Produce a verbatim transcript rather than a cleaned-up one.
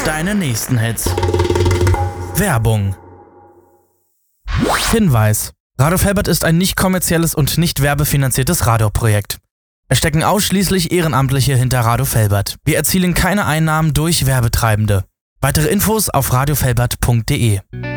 deine nächsten Hits. Werbung. Hinweis: Radio Felbert ist ein nicht kommerzielles und nicht werbefinanziertes Radioprojekt. Es stecken ausschließlich Ehrenamtliche hinter Radio Felbert. Wir erzielen keine Einnahmen durch Werbetreibende. Weitere Infos auf radio felbert punkt de.